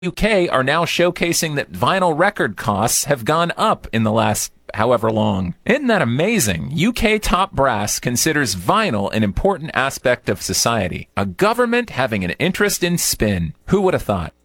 UK are now showcasing that vinyl record costs have gone up in the last however long. Isn't that amazing? UK top brass considers vinyl an important aspect of society. A government having an interest in spin. Who would have thought?